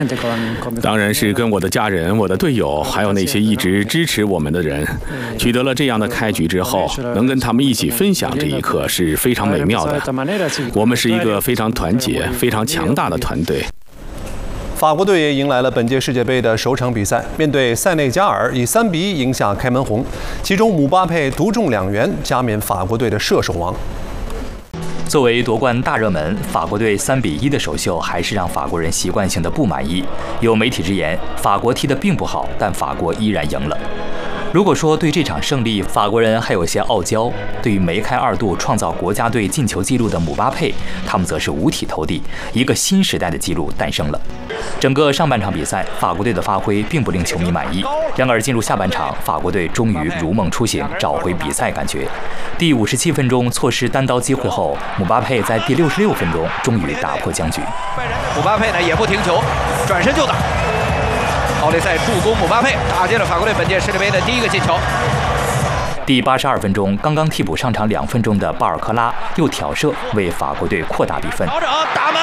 当然是跟我的家人、我的队友，还有那些一直支持我们的人，取得了这样的开局之后，能跟他们一起分享这一刻是非常美妙的。我们是一个非常团结、非常强大的团队。 法国队也迎来了本届世界杯的首场比赛，面对塞内加尔，以3-1赢下开门红，其中姆巴佩独中2元，加冕法国队的射手王。 作为夺冠大热门，法国队3-1的首秀还是让法国人习惯性的不满意。有媒体直言，法国踢得并不好，但法国依然赢了。如果说对这场胜利，法国人还有些傲娇，对于梅开2度创造国家队进球纪录的姆巴佩，他们则是五体投地，一个新时代的纪录诞生了。整个上半场比赛，法国队的发挥并不令球迷满意。然而进入下半场，法国队终于如梦初醒，找回比赛感觉。第57分钟错失单刀机会后，姆巴佩在第66分钟终于打破僵局。 姆巴佩呢也不停球，转身就打。奥雷塞助攻姆巴佩，打进了法国队本届世界杯的第1个进球。 第82分钟，刚刚替补上场2分钟的巴尔科拉又挑射，为法国队扩大比分。 调整打门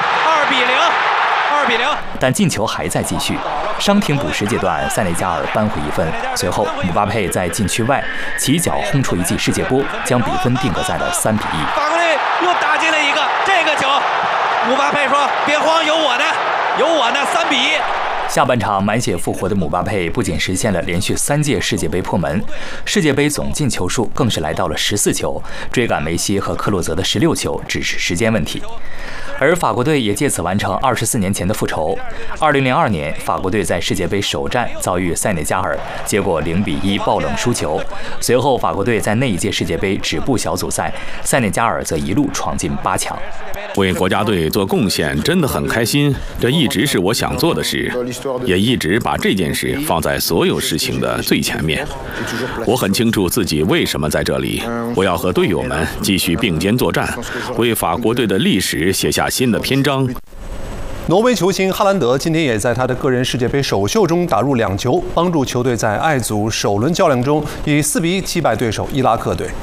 ，2-0，2-0。 但进球还在继续。伤停补时阶段，塞内加尔扳回1分。随后，姆巴佩在禁区外起脚轰出一记世界波，将比分定格在了3-1。 法国队又打进了一个这个球，姆巴佩说：“别慌，有我呢，3-1。” 下半场满血复活的姆巴佩不仅实现了连续3届世界杯破门，世界杯总进球数更是来到了14球，追赶梅西和克洛泽的16球只是时间问题。而法国队也借此完成24年前的复仇。2002年，法国队在世界杯首战遭遇塞内加尔，结果0-1爆冷输球。随后，法国队在那一届世界杯止步小组赛，塞内加尔则一路闯进8强。 为国家队做贡献真的很开心，这一直是我想做的事，也一直把这件事放在所有事情的最前面。我很清楚自己为什么在这里，我要和队友们继续并肩作战，为法国队的历史写下新的篇章。 挪威球星哈兰德今天也在他的个人世界杯首秀中打入2球，帮助球队在爱组首轮较量中以4-1击败对手伊拉克队。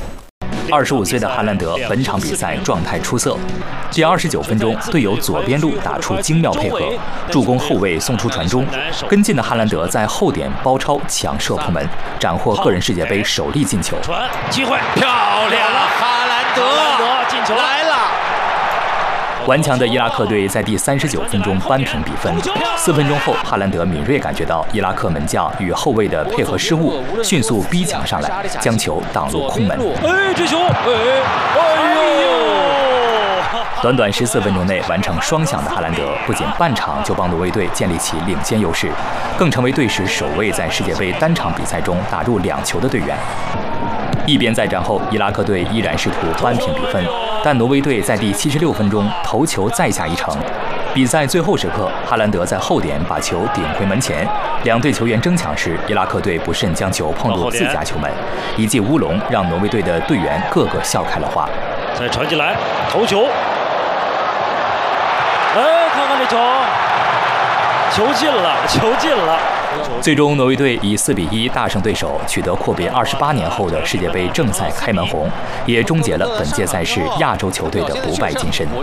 25岁的哈兰德本场比赛状态出色。第29分钟，队友左边路打出精妙配合，助攻后卫送出传中，跟进的哈兰德在后点包抄抢射破门，斩获个人世界杯首粒进球。 传机会漂亮了，哈兰德进球来了。 顽强的伊拉克队在第39分钟扳平比分。4分钟后，哈兰德敏锐感觉到伊拉克门将与后卫的配合失误，迅速逼抢上来，将球挡入空门。 这球，哎呦！ 短短14分钟内完成双响的哈兰德，不仅半场就帮挪威队建立起领先优势，更成为队史首位在世界杯单场比赛中打入2球的队员。一边再战后，伊拉克队依然试图扳平比分，但挪威队在第76分钟头球再下一城。比赛最后时刻，哈兰德在后点把球顶回门前，两队球员争抢时，伊拉克队不慎将球碰入自家球门，一记乌龙让挪威队的队员个个笑开了花。 再传进来，头球，看看这球，球进了。 最终，挪威队以4-1大胜对手，取得阔别28年后的世界杯正赛开门红，也终结了本届赛事亚洲球队的不败金身。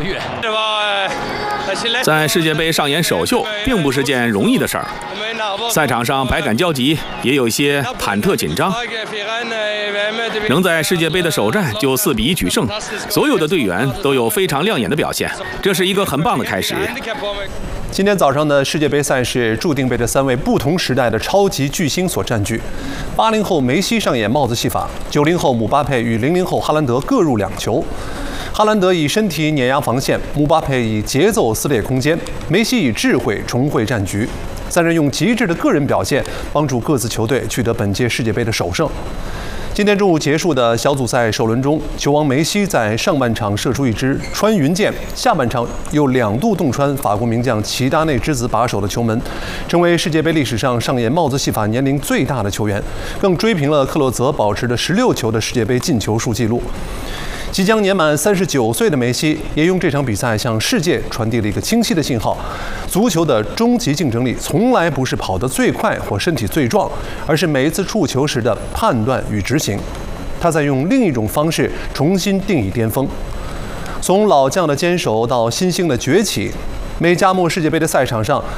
在世界杯上演首秀，并不是件容易的事儿。赛场上百感交集，也有一些忐忑紧张。能在世界杯的首战就4-1取胜，所有的队员都有非常亮眼的表现，这是一个很棒的开始。 今天早上的世界杯赛事注定被这3位不同时代的超级巨星所占据。80后梅西上演帽子戏法，90后姆巴佩与00后哈兰德各入2球。哈兰德以身体碾压防线，姆巴佩以节奏撕裂空间，梅西以智慧重绘战局。3人用极致的个人表现，帮助各自球队取得本届世界杯的首胜。今天中午结束的小组赛首轮中，球王梅西在上半场射出一支穿云箭，下半场又2度洞穿法国名将齐达内之子把守的球门，成为世界杯历史上上演帽子戏法年龄最大的球员，更追平了克洛泽保持的16球的世界杯进球数纪录。即将年满39岁的梅西，也用这场比赛向世界传递了一个清晰的信号：足球的终极竞争力从来不是跑得最快或身体最壮，而是每一次触球时的判断与执行。他在用另一种方式重新定义巅峰。从老将的坚守到新星的崛起， 美加墨世界杯的赛场上，